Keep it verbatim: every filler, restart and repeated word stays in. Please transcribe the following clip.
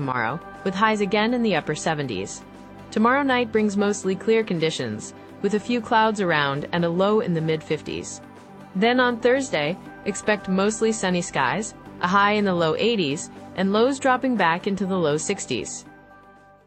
tomorrow, with highs again in the upper seventies. Tomorrow night brings mostly clear conditions, with a few clouds around and a low in the mid fifties. Then on Thursday, expect mostly sunny skies, a high in the low eighties, and lows dropping back into the low sixties.